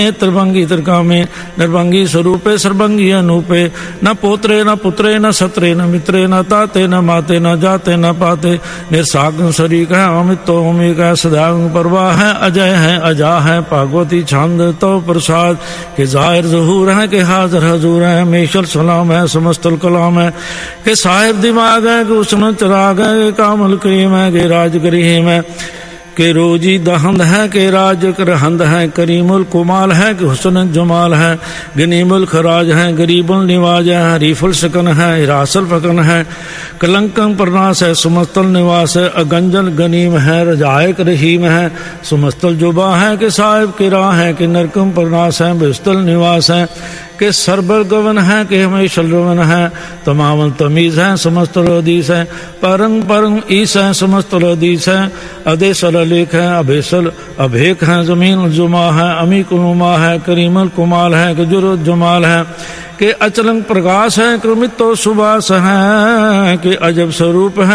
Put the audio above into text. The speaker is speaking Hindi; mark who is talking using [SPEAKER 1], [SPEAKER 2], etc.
[SPEAKER 1] त्रिभंगी त्रिकामे निर्भंगी स्वरूपे सर्वंगी अनूपे न पोत्रे न पुत्रे न सत्रे न मित्रे न ताते न माते न जाते न पाते निर्साग शरीक है अमित तो अमिक है सदैव परवाह है अजय है अजा है भागवती छंद तो प्रसाद के जाहिर ज़हूर है के हाजिर हजूर है मेशल सलाम है समस्तल कलाम है के साहिब दिमाग है के उसन चिराग है के कामल करीम है के राज करीम है के रोजी दहंद है के राज करहंद है करीमुल कुमाल है कि हुस्न जमाल है गनीमुल खराज है गरीबुल निवाज है हरीफुल सकन है हिरासल फकन है कलंकम प्रनाश है सुमस्तल निवास है अगंजल गनीम है रजायक रहीम है सुमस्तल जुबा है कि साहिब के राह है कि नरकम प्रनाश है बिस्तल निवास है के सरबर गवन है कि हमेशा रवन है तमाम तमीज है समस्त हदीस है परंग परंग ईस है समस्त हदीस है अदेसल अलेख है अभेसल अभेक है जमीन जुमा है अमी कुनुमा है करीमल कुमाल है कि जुरुद जमाल है कि अचलंग प्रकाश है क्रमित तो सुबास है कि अजब स्वरूप है